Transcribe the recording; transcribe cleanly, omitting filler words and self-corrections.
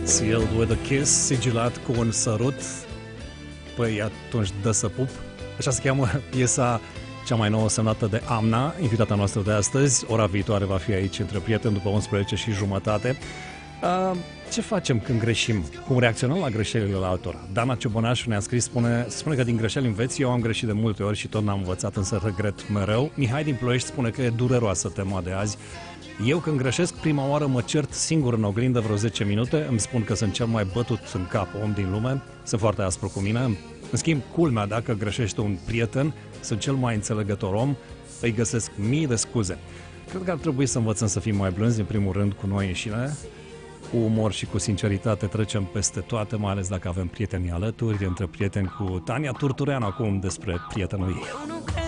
Sealed with a kiss, sigilat cu un sărut. Păi atunci dă să pup. Așa se cheamă piesa cea mai nouă semnată de Amna, invitata noastră de astăzi. Ora viitoare va fi aici între prieteni după 11 și jumătate. Ce facem când greșim? Cum reacționăm la greșelile altora? Dana Ciobonașu ne-a scris, spune că din greșeli înveți. Eu am greșit de multe ori și tot n-am învățat, însă regret mereu. Mihai din Ploiești spune că e dureroasă tema de azi. Eu când greșesc prima oară mă cert singur în oglindă vreo 10 minute, îmi spun că sunt cel mai bătut în cap om din lume, sunt foarte aspru cu mine. În schimb, culmea, dacă greșește un prieten, sunt cel mai înțelegător om, îi găsesc mii de scuze. Cred că ar trebui să învățăm să fim mai blânzi, în primul rând, cu noi înșine. Cu umor și cu sinceritate trecem peste toate, mai ales dacă avem prieteni alături, între prieteni, cu Tania Turtureanu acum despre prietenul ei.